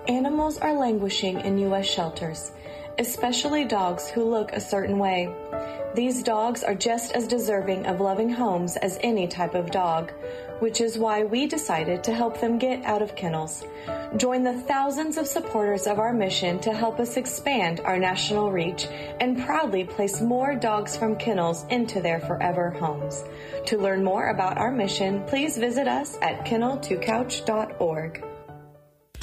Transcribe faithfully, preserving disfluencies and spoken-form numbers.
Animals are languishing in U S shelters, especially dogs who look a certain way. These dogs are just as deserving of loving homes as any type of dog, which is why we decided to help them get out of kennels. Join the thousands of supporters of our mission to help us expand our national reach and proudly place more dogs from kennels into their forever homes. To learn more about our mission, please visit us at kennel to couch dot org.